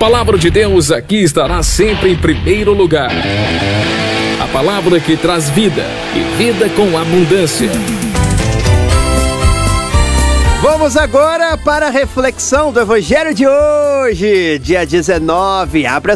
palavra de Deus aqui estará sempre em primeiro lugar. A palavra que traz vida e vida com abundância. Vamos agora para a reflexão do Evangelho de hoje, dia 19. Abra